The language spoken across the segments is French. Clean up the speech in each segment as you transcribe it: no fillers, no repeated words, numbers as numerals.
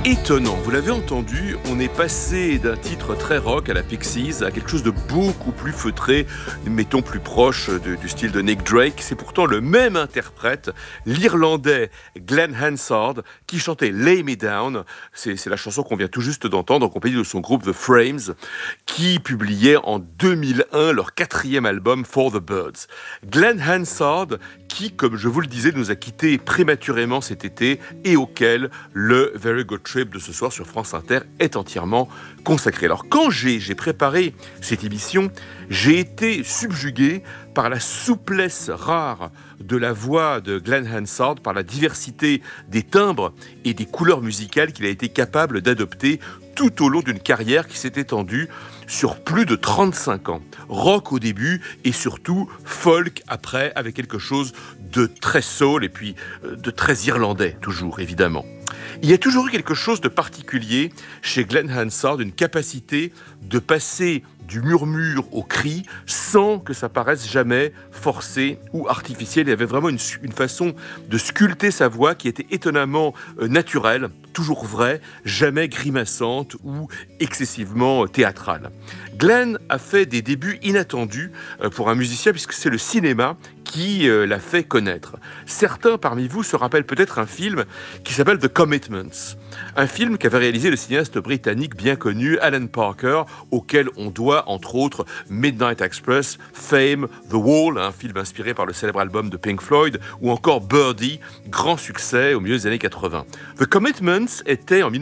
étonnant. Vous l'avez entendu, on est passé d'un titre très rock à la Pixies à quelque chose de beaucoup plus feutré, mettons plus proche du style de Nick Drake. C'est pourtant le même interprète, l'Irlandais Glenn Hansard, qui chantait Lay Me Down. C'est la chanson qu'on vient tout juste d'entendre en compagnie de son groupe The Frames, qui publiait en 2001 leur 4e album For the Birds. Glenn Hansard, qui, comme je vous le disais, nous a quittés prématurément cet été et auquel le Very Good Trip de ce soir sur France Inter est entièrement consacré. Alors, quand j'ai préparé cette émission, j'ai été subjugué par la souplesse rare de la voix de Glenn Hansard, par la diversité des timbres et des couleurs musicales qu'il a été capable d'adopter tout au long d'une carrière qui s'est étendue sur plus de 35 ans. Rock au début et surtout folk après, avec quelque chose de très soul et puis de très irlandais, toujours évidemment. Il y a toujours eu quelque chose de particulier chez Glenn Hansard, une capacité de passer du murmure au cri sans que ça paraisse jamais forcé ou artificiel. Il y avait vraiment une façon de sculpter sa voix qui était étonnamment naturelle, toujours vraie, jamais grimaçante ou excessivement théâtrale. Glenn a fait des débuts inattendus pour un musicien puisque c'est le cinéma qui l'a fait connaître. Certains parmi vous se rappellent peut-être un film qui s'appelle The Commitments, un film qu'avait réalisé le cinéaste britannique bien connu Alan Parker, auquel on doit entre autres Midnight Express, Fame, The Wall, un film inspiré par le célèbre album de Pink Floyd, ou encore Birdie, grand succès au milieu des années 80. The Commitments était en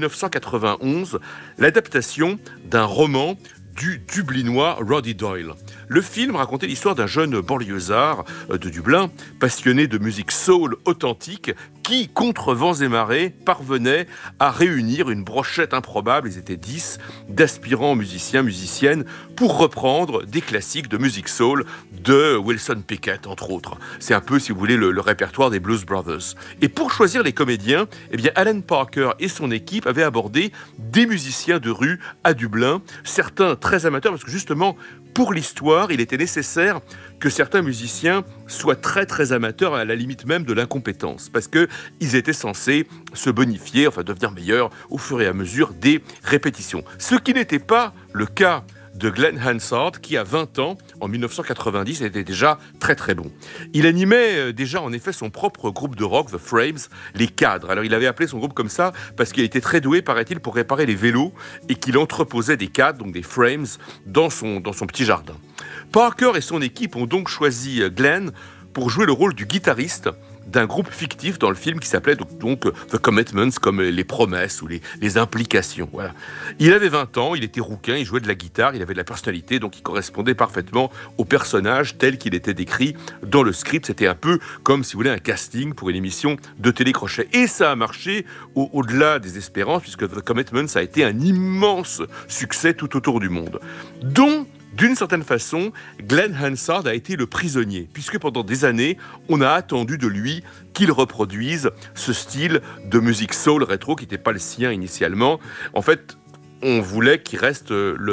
1991 l'adaptation d'un roman du Dublinois Roddy Doyle. Le film racontait l'histoire d'un jeune banlieusard de Dublin, passionné de musique soul authentique, qui, contre vents et marées, parvenait à réunir une brochette improbable, ils étaient 10, d'aspirants musiciennes, pour reprendre des classiques de musique soul de Wilson Pickett, entre autres. C'est un peu, si vous voulez, le répertoire des Blues Brothers. Et pour choisir les comédiens, eh bien, Alan Parker et son équipe avaient abordé des musiciens de rue à Dublin, certains très amateurs, parce que justement, pour l'histoire, il était nécessaire que certains musiciens soient très très amateurs, à la limite même de l'incompétence, parce qu'ils étaient censés se bonifier, enfin devenir meilleurs au fur et à mesure des répétitions. Ce qui n'était pas le cas de Glenn Hansard, qui à 20 ans, en 1990, était déjà très très bon. Il animait déjà en effet son propre groupe de rock, The Frames, les Cadres. Alors il avait appelé son groupe comme ça parce qu'il était très doué, paraît-il, pour réparer les vélos et qu'il entreposait des cadres, donc des frames, dans son petit jardin. Parker et son équipe ont donc choisi Glenn pour jouer le rôle du guitariste d'un groupe fictif dans le film qui s'appelait donc The Commitments, comme les promesses ou les implications. Voilà. Il avait 20 ans, il était rouquin, il jouait de la guitare, il avait de la personnalité, donc il correspondait parfaitement au personnage tel qu'il était décrit dans le script. C'était un peu comme, si vous voulez, un casting pour une émission de télécrochet. Et ça a marché au-delà des espérances, puisque The Commitments a été un immense succès tout autour du monde. Dont, d'une certaine façon, Glenn Hansard a été le prisonnier, puisque pendant des années, on a attendu de lui qu'il reproduise ce style de musique soul rétro qui n'était pas le sien initialement. En fait, on voulait qu'il reste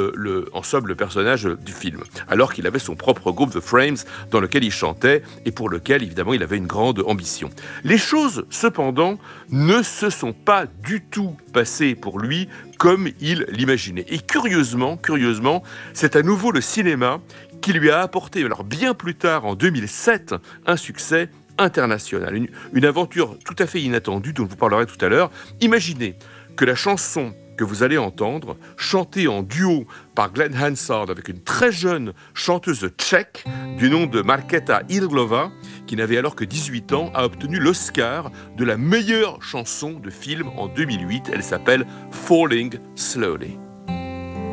en somme le personnage du film, alors qu'il avait son propre groupe The Frames dans lequel il chantait et pour lequel évidemment il avait une grande ambition. Les choses cependant ne se sont pas du tout passées pour lui comme il l'imaginait. Et curieusement, c'est à nouveau le cinéma qui lui a apporté, alors bien plus tard en 2007, un succès international. Une aventure tout à fait inattendue dont je vous parlerai tout à l'heure. Imaginez que la chanson que vous allez entendre, chantée en duo par Glenn Hansard avec une très jeune chanteuse tchèque du nom de Markéta Irglová, qui n'avait alors que 18 ans, a obtenu l'Oscar de la meilleure chanson de film en 2008. Elle s'appelle Falling Slowly.